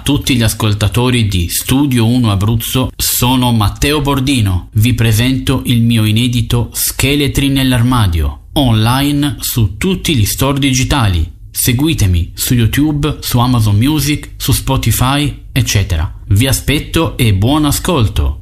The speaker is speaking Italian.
tutti gli ascoltatori di Studio 1 Abruzzo, sono Matteo Bordino. Vi presento il mio inedito Scheletri nell'armadio, online su tutti gli store digitali. Seguitemi su YouTube, su Amazon Music, su Spotify, eccetera. Vi aspetto e buon ascolto!